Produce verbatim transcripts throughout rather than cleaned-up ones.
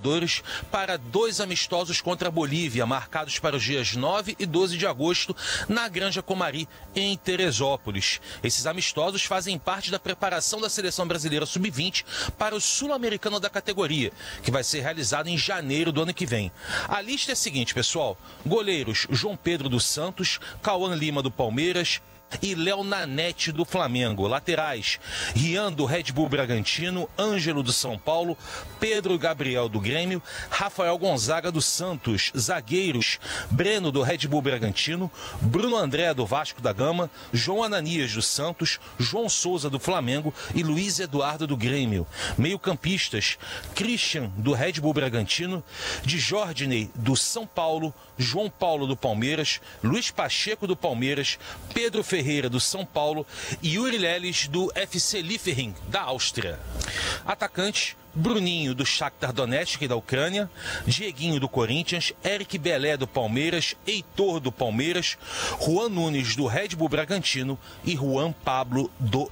jogadores para dois amistosos contra a Bolívia, marcados para os dias nove e doze de agosto, na Granja Comari, em Teresópolis. Esses amistosos fazem parte da preparação da seleção brasileira sub vinte para o Sul-Americano da categoria, que vai ser realizado em janeiro do ano que vem. A lista é a seguinte, pessoal: goleiros João Pedro dos Santos, Cauã Lima do Palmeiras e Léo Nanete do Flamengo. Laterais: Rian do Red Bull Bragantino, Ângelo do São Paulo, Pedro Gabriel do Grêmio, Rafael Gonzaga do Santos. Zagueiros: Breno do Red Bull Bragantino, Bruno André do Vasco da Gama, João Ananias do Santos, João Souza do Flamengo e Luiz Eduardo do Grêmio. Meio-campistas: Christian do Red Bull Bragantino, Djordney do São Paulo, João Paulo do Palmeiras, Luiz Pacheco do Palmeiras, Pedro Ferreira do São Paulo e Yuri Leles do F C Liefering da Áustria. Atacantes: Bruninho do Shakhtar Donetsk da Ucrânia, Dieguinho do Corinthians, Eric Belé do Palmeiras, Heitor do Palmeiras, Juan Nunes do Red Bull Bragantino e Juan Pablo do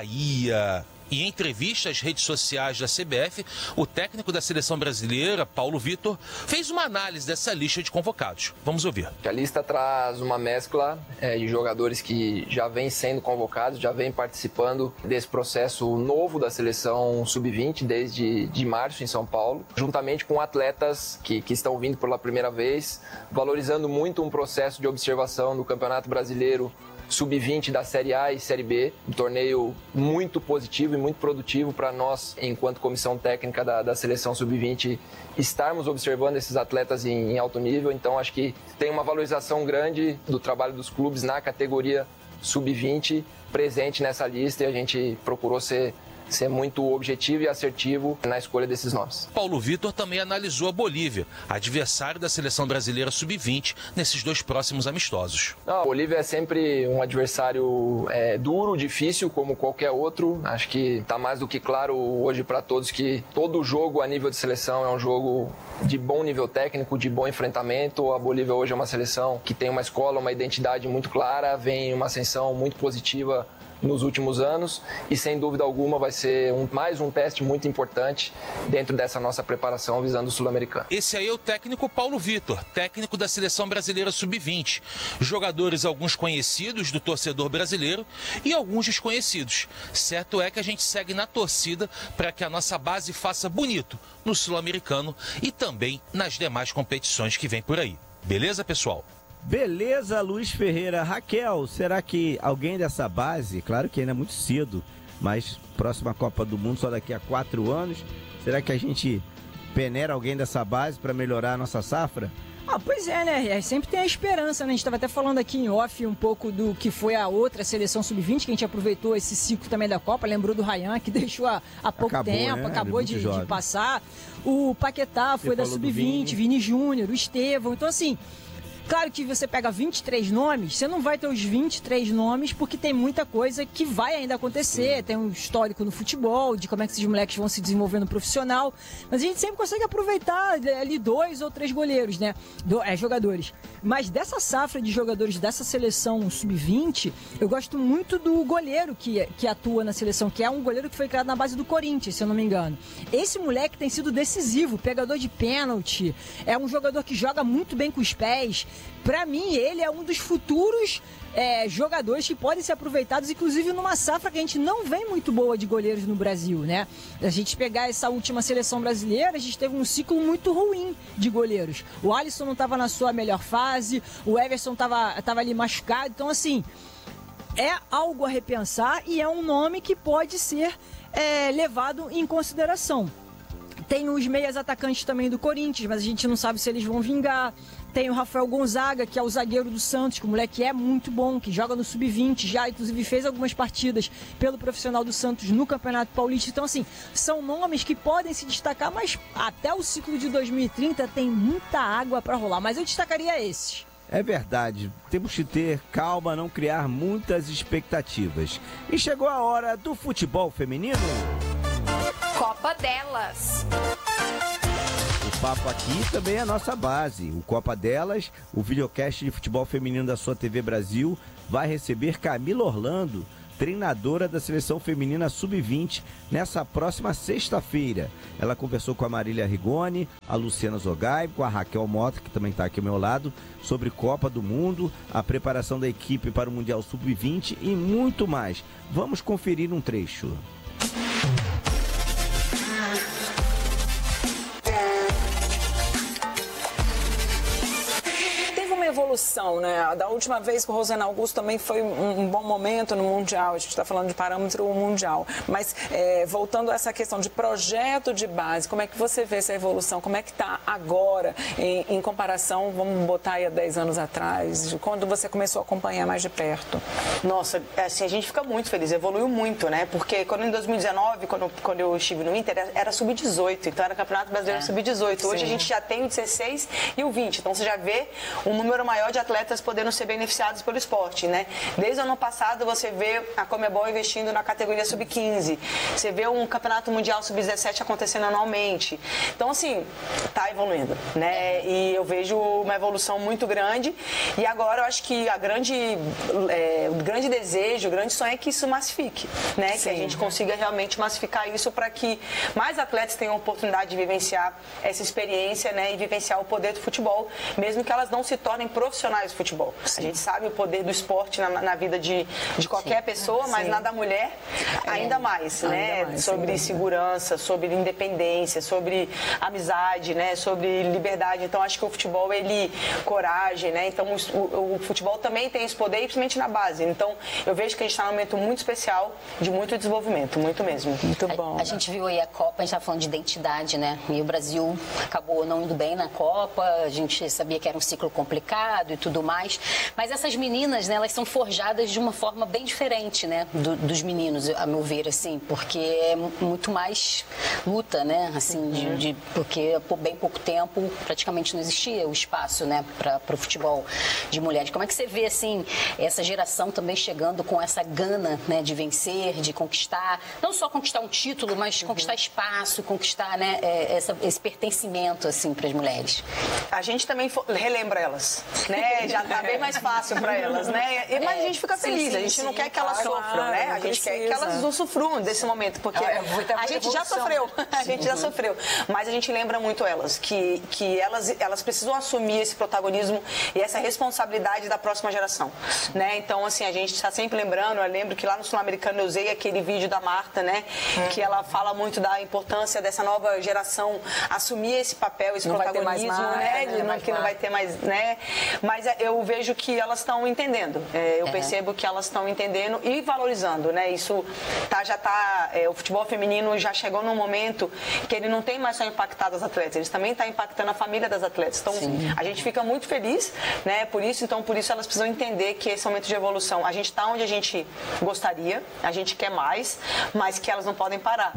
Bahia. E em entrevista às redes sociais da C B F, o técnico da seleção brasileira, Paulo Vitor, fez uma análise dessa lista de convocados. Vamos ouvir. A lista traz uma mescla é, de jogadores que já vêm sendo convocados, já vêm participando desse processo novo da seleção sub vinte desde de março em São Paulo, juntamente com atletas que, que estão vindo pela primeira vez, valorizando muito um processo de observação do Campeonato Brasileiro sub vinte da Série A e Série B, um torneio muito positivo e muito produtivo para nós, enquanto comissão técnica da, da seleção sub vinte, estarmos observando esses atletas em, em alto nível. Então acho que tem uma valorização grande do trabalho dos clubes na categoria sub vinte presente nessa lista, e a gente procurou ser ser muito objetivo e assertivo na escolha desses nomes. Paulo Vitor também analisou a Bolívia, adversário da seleção brasileira sub vinte, nesses dois próximos amistosos. Não, a Bolívia é sempre um adversário é, duro, difícil, como qualquer outro. Acho que está mais do que claro hoje para todos que todo jogo a nível de seleção é um jogo de bom nível técnico, de bom enfrentamento. A Bolívia hoje é uma seleção que tem uma escola, uma identidade muito clara, vem uma ascensão muito positiva nos últimos anos e, sem dúvida alguma, vai ser um, mais um teste muito importante dentro dessa nossa preparação visando o Sul-Americano. Esse aí é o técnico Paulo Vitor, técnico da seleção brasileira sub vinte. Jogadores, alguns conhecidos do torcedor brasileiro e alguns desconhecidos. Certo é que a gente segue na torcida para que a nossa base faça bonito no Sul-Americano e também nas demais competições que vem por aí. Beleza, pessoal? Beleza, Luiz Ferreira. Raquel, será que alguém dessa base, claro que ainda é muito cedo, mas próxima Copa do Mundo só daqui a quatro anos, será que a gente peneira alguém dessa base para melhorar a nossa safra? Ah, pois é, né? Sempre tem a esperança, né? A gente estava até falando aqui em off um pouco do que foi a outra seleção sub vinte, que a gente aproveitou esse ciclo também da Copa, lembrou do Ryan, que deixou há, há pouco acabou, tempo, né? acabou de, de passar. O Paquetá foi da sub vinte, Vini, Vini Júnior, o Estevão, então assim... Claro que você pega vinte e três nomes, você não vai ter os vinte e três nomes porque tem muita coisa que vai ainda acontecer. Sim. Tem um histórico no futebol, de como é que esses moleques vão se desenvolver no profissional. Mas a gente sempre consegue aproveitar ali dois ou três goleiros, né? Do, é, jogadores. Mas dessa safra de jogadores dessa seleção sub vinte, eu gosto muito do goleiro que, que atua na seleção, que é um goleiro que foi criado na base do Corinthians, se eu não me engano. Esse moleque tem sido decisivo, pegador de pênalti, é um jogador que joga muito bem com os pés. Pra mim, ele é um dos futuros é, jogadores que podem ser aproveitados, inclusive numa safra que a gente não vem muito boa de goleiros no Brasil, né? A gente pegar essa última seleção brasileira, a gente teve um ciclo muito ruim de goleiros. O Alisson não estava na sua melhor fase, o Everson estava tava ali machucado, então assim, é algo a repensar e é um nome que pode ser é, levado em consideração. Tem os meias atacantes também do Corinthians, mas a gente não sabe se eles vão vingar. Tem o Rafael Gonzaga, que é o zagueiro do Santos, que o moleque é muito bom, que joga no sub vinte, já inclusive fez algumas partidas pelo profissional do Santos no Campeonato Paulista. Então, assim, são nomes que podem se destacar, mas até o ciclo de dois mil e trinta tem muita água para rolar. Mas eu destacaria esses. É verdade, temos que ter calma, não criar muitas expectativas. E chegou a hora do futebol feminino. Copa Delas. O papo aqui também é a nossa base. O Copa Delas, o videocast de futebol feminino da sua T V Brasil, vai receber Camila Orlando, treinadora da seleção feminina sub vinte, nessa próxima sexta-feira. Ela conversou com a Marília Rigoni, a Luciana Zogai, com a Raquel Mota, que também está aqui ao meu lado, sobre Copa do Mundo, a preparação da equipe para o Mundial sub vinte e muito mais. Vamos conferir um trecho. Evolução, né? Da última vez que o Rosana Augusto também foi um, um bom momento no Mundial, a gente está falando de parâmetro mundial, mas é, voltando a essa questão de projeto de base, como é que você vê essa evolução? Como é que está agora em, em comparação, vamos botar aí há dez anos atrás, de quando você começou a acompanhar mais de perto? Nossa, assim, a gente fica muito feliz, evoluiu muito, né? Porque quando em dois mil e dezenove, quando, quando eu estive no Inter, era sub dezoito, então era Campeonato Brasileiro é. sub dezoito. Hoje Sim. a gente já tem o dezesseis e o vinte, então você já vê um número maior de atletas podendo ser beneficiados pelo esporte, né? Desde o ano passado você vê a Conmebol investindo na categoria sub quinze, você vê um campeonato mundial sub dezessete acontecendo anualmente. Então, assim, tá evoluindo, né? E eu vejo uma evolução muito grande e agora eu acho que a grande, é, o grande desejo, o grande sonho é que isso massifique, né? Sim. Que a gente consiga realmente massificar isso para que mais atletas tenham a oportunidade de vivenciar essa experiência, né? E vivenciar o poder do futebol, mesmo que elas não se tornem profissionais de futebol. Sim. A gente sabe o poder do esporte na, na vida de, de qualquer Sim. pessoa, mas Sim. na da mulher ainda mais, é, né? Ainda mais, sobre segurança, sobre independência, sobre amizade, né? Sobre liberdade. Então acho que o futebol, ele, coragem, né? Então o, o, o futebol também tem esse poder, principalmente na base. Então eu vejo que a gente está num momento muito especial, de muito desenvolvimento, muito mesmo. Muito bom. A, a gente viu aí a Copa, a gente está falando de identidade, né? E o Brasil acabou não indo bem na Copa, a gente sabia que era um ciclo complicado e tudo mais, mas essas meninas, né, elas são forjadas de uma forma bem diferente, né, do, dos meninos, a meu ver, assim, porque é muito mais luta, né, assim, de, de, porque por bem pouco tempo praticamente não existia o espaço, né, para o futebol de mulheres. Como é que você vê, assim, essa geração também chegando com essa gana, né, de vencer, de conquistar, não só conquistar um título, mas uhum. conquistar espaço, conquistar, né, essa, esse pertencimento, assim, para as mulheres? A gente também relembra elas, né? Já tá bem mais fácil para elas, né? E, mas a gente fica feliz, sim, sim, a gente sim, não quer que elas claro, sofram, né? A gente precisa. quer que elas usufruam desse momento, porque é, a gente já sofreu, a gente já sofreu, mas a gente lembra muito elas, que, que elas, elas precisam assumir esse protagonismo e essa responsabilidade da próxima geração, né? Então, assim, a gente está sempre lembrando, eu lembro que lá no Sul-Americano eu usei aquele vídeo da Marta, né? Hum. Que ela fala muito da importância dessa nova geração assumir esse papel, esse não protagonismo, mais né? Marta, não, que não vai ter mais, né? Mas eu vejo que elas estão entendendo, é, eu é. percebo que elas estão entendendo e valorizando, né? Isso tá, já tá, é, o futebol feminino já chegou num momento que ele não tem mais só impactado as atletas, ele também está impactando a família das atletas. Então, Sim. a gente fica muito feliz, né? Por isso, então, por isso elas precisam entender que esse momento de evolução, a gente está onde a gente gostaria, a gente quer mais, mas que elas não podem parar.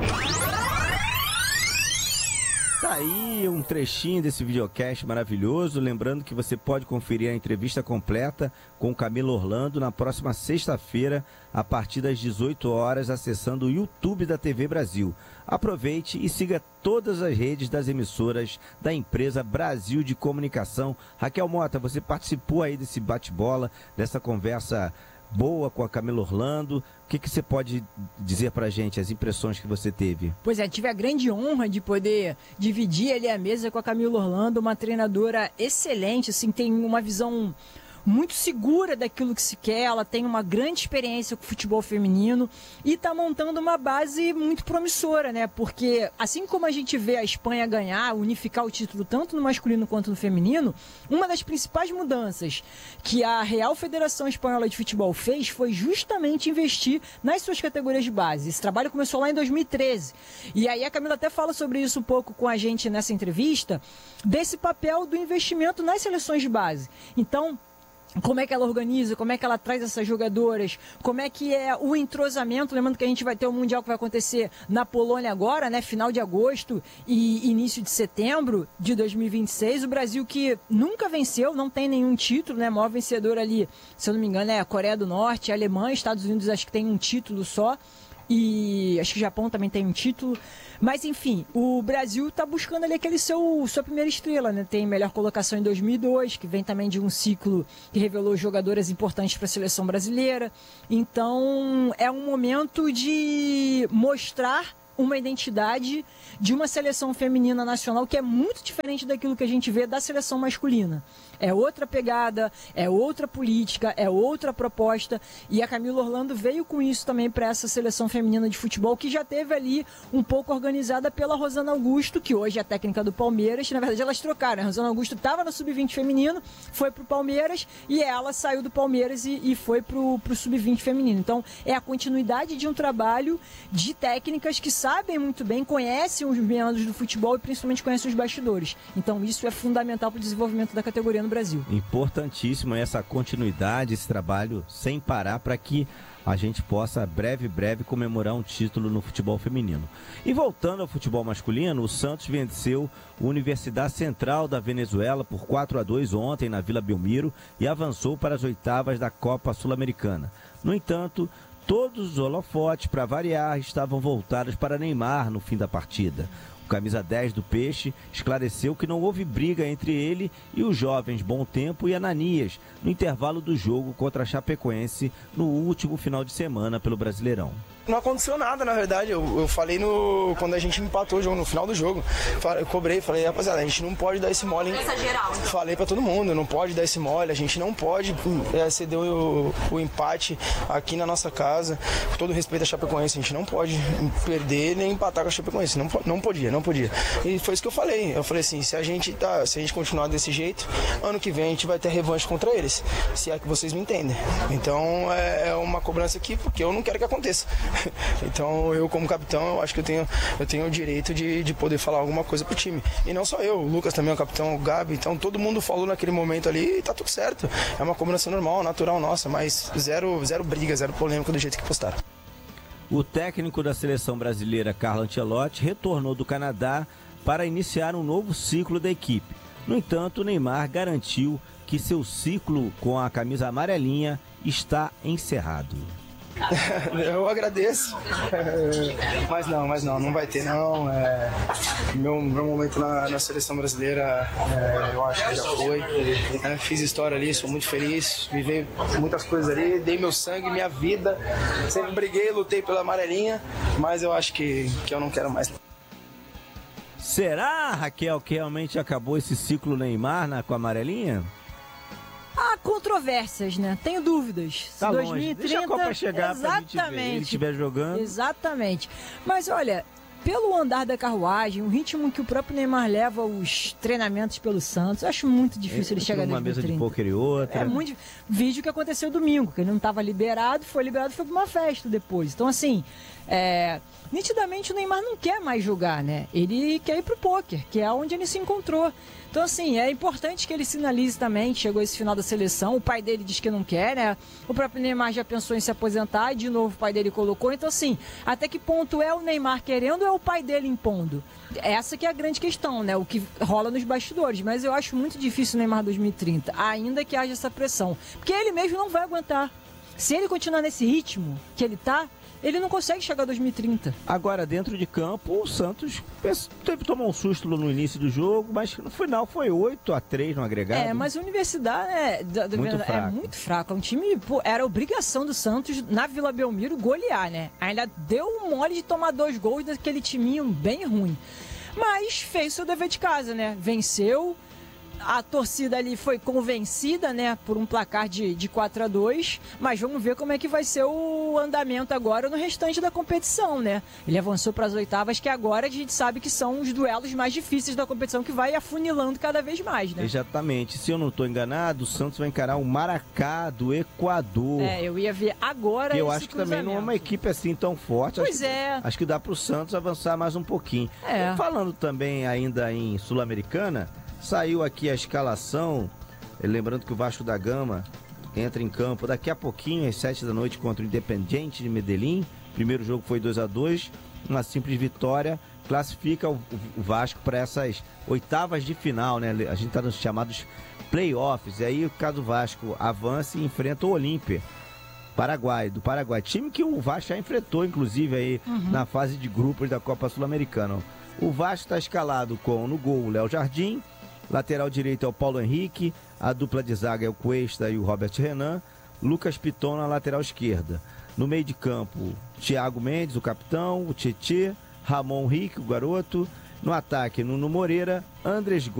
Tá aí um trechinho desse videocast maravilhoso. Lembrando que você pode conferir a entrevista completa com o Camilo Orlando na próxima sexta-feira, a partir das dezoito horas, acessando o YouTube da T V Brasil. Aproveite e siga todas as redes das emissoras da empresa Brasil de Comunicação. Raquel Mota, você participou aí desse bate-bola, dessa conversa boa com a Camila Orlando. O que, que você pode dizer pra gente, as impressões que você teve? Pois é, tive a grande honra de poder dividir ali a mesa com a Camila Orlando, uma treinadora excelente, assim, tem uma visão muito segura daquilo que se quer, ela tem uma grande experiência com o futebol feminino e está montando uma base muito promissora, né? Porque assim como a gente vê a Espanha ganhar, unificar o título tanto no masculino quanto no feminino, uma das principais mudanças que a Real Federação Espanhola de Futebol fez foi justamente investir nas suas categorias de base. Esse trabalho começou lá em dois mil e treze. E aí a Camila até fala sobre isso um pouco com a gente nessa entrevista, desse papel do investimento nas seleções de base. Então, como é que ela organiza, como é que ela traz essas jogadoras, como é que é o entrosamento, lembrando que a gente vai ter o Mundial que vai acontecer na Polônia agora, né, final de agosto e início de setembro de dois mil e vinte e seis, o Brasil que nunca venceu, não tem nenhum título, né, maior vencedor ali, se eu não me engano, é a Coreia do Norte, a Alemanha, Estados Unidos acho que tem um título só. e acho que o Japão também tem um título. Mas, enfim, o Brasil está buscando ali aquele seu sua primeira estrela, né? Tem melhor colocação em dois mil e dois, que vem também de um ciclo que revelou jogadoras importantes para a seleção brasileira. Então, é um momento de mostrar uma identidade de uma seleção feminina nacional que é muito diferente daquilo que a gente vê da seleção masculina. É outra pegada, é outra política, é outra proposta, e a Camila Orlando veio com isso também para essa seleção feminina de futebol, que já teve ali um pouco organizada pela Rosana Augusto, que hoje é a técnica do Palmeiras. Na verdade, elas trocaram. A Rosana Augusto estava no sub vinte feminino, foi para o Palmeiras, e ela saiu do Palmeiras e, e foi para o sub vinte feminino. Então, é a continuidade de um trabalho de técnicas que sabem muito bem, conhecem os meandros do futebol e principalmente conhecem os bastidores. Então, isso é fundamental para o desenvolvimento da categoria no Brasil. Importantíssimo essa continuidade, esse trabalho sem parar, para que a gente possa breve, breve comemorar um título no futebol feminino. E voltando ao futebol masculino, o Santos venceu a Universidade Central da Venezuela por quatro a dois ontem na Vila Belmiro e avançou para as oitavas da Copa Sul-Americana. No entanto, todos os holofotes, para variar, estavam voltados para Neymar no fim da partida. O camisa dez do Peixe esclareceu que não houve briga entre ele e os jovens Bom Tempo e Ananias no intervalo do jogo contra a Chapecoense no último final de semana pelo Brasileirão. Não aconteceu nada, na verdade. Eu, eu falei no, quando a gente empatou o jogo, no final do jogo. Eu cobrei, falei, rapaziada, a gente não pode dar esse mole. Essa geral. Falei pra todo mundo, não pode dar esse mole, a gente não pode é, ceder o, o empate aqui na nossa casa. Com todo respeito à Chapecoense, a gente não pode perder nem empatar com a Chapecoense. Não, não podia, não podia. E foi isso que eu falei. Eu falei assim, se a gente tá, se a gente continuar desse jeito, ano que vem a gente vai ter revanche contra eles. Se é que vocês me entendem. Então é, é uma cobrança aqui, porque eu não quero que aconteça. Então eu, como capitão, eu acho que eu tenho, eu tenho o direito de, de poder falar alguma coisa pro time. E não só eu, o Lucas também é o capitão, o Gabi, então todo mundo falou naquele momento ali e tá tudo certo. É uma cobrança normal, natural nossa, mas zero, zero briga, zero polêmica do jeito que postaram. O técnico da seleção brasileira, Carlo Ancelotti, retornou do Canadá para iniciar um novo ciclo da equipe. No entanto, o Neymar garantiu que seu ciclo com a camisa amarelinha está encerrado. Eu agradeço, mas não, mas não, não vai ter não. É, meu, meu momento na, na seleção brasileira, é, eu acho que já foi. É, fiz história ali, sou muito feliz, vivi muitas coisas ali, dei meu sangue, minha vida. Sempre briguei, lutei pela amarelinha, mas eu acho que, que eu não quero mais. Será, Raquel, que realmente acabou esse ciclo Neymar na, com a amarelinha? Há controvérsias, né? Tenho dúvidas. Tá dois mil e trinta, longe. Deixa a Copa chegar exatamente, pra gente ver. Ele estiver jogando. Exatamente. Mas olha, pelo andar da carruagem, o ritmo que o próprio Neymar leva os treinamentos pelo Santos, eu acho muito difícil ele, ele chegar a dois mil e trinta. Uma mesa de pôquer e outra. É muito. Vídeo que aconteceu domingo, que ele não estava liberado, foi liberado e foi para uma festa depois. Então, assim, é, nitidamente o Neymar não quer mais jogar, né? Ele quer ir pro pôquer, que é onde ele se encontrou. Então, assim, é importante que ele sinalize também que chegou esse final da seleção. O pai dele diz que não quer, né? O próprio Neymar já pensou em se aposentar e, de novo, o pai dele colocou. Então, assim, até que ponto é o Neymar querendo ou é o pai dele impondo? Essa que é a grande questão, né? O que rola nos bastidores. Mas eu acho muito difícil o Neymar dois mil e trinta, ainda que haja essa pressão. Porque ele mesmo não vai aguentar. Se ele continuar nesse ritmo que ele tá, ele não consegue chegar a dois mil e trinta. Agora, dentro de campo, o Santos teve que tomar um susto no início do jogo, mas no final foi oito a três no agregado. É, mas a Universidade é muito, é fraco. muito fraco. É um time, pô, era obrigação do Santos, na Vila Belmiro, golear, né? Ainda deu um mole de tomar dois gols daquele timinho bem ruim. Mas fez seu dever de casa, né? Venceu. A torcida ali foi convencida, né, por um placar de, de quatro a dois, mas vamos ver como é que vai ser o andamento agora no restante da competição, né? Ele avançou para as oitavas, que agora a gente sabe que são os duelos mais difíceis da competição, que vai afunilando cada vez mais, né? Exatamente. Se eu não estou enganado, o Santos vai encarar o Maracá do Equador. É, eu ia ver agora eu acho que também não é uma equipe assim tão forte. Pois acho é. Que, acho que dá para o Santos avançar mais um pouquinho. É. Falando também ainda em Sul-Americana, saiu aqui a escalação, lembrando que o Vasco da Gama entra em campo daqui a pouquinho, às sete da noite, contra o Independiente de Medellín. Primeiro jogo foi dois a dois, uma simples vitória, classifica o, o Vasco para essas oitavas de final, né? A gente está nos chamados playoffs, e aí caso o Vasco avance e enfrenta o Olímpia. Paraguai, do Paraguai. Time que o Vasco já enfrentou, inclusive, aí uhum. na fase de grupos da Copa Sul-Americana. O Vasco está escalado com, no gol, o Léo Jardim, lateral direito é o Paulo Henrique, a dupla de zaga é o Cuesta e o Robert Renan, Lucas Piton na lateral esquerda. No meio de campo, Thiago Mendes, o capitão, o Tietê, Ramon Henrique, o garoto. No ataque, Nuno Moreira, Andres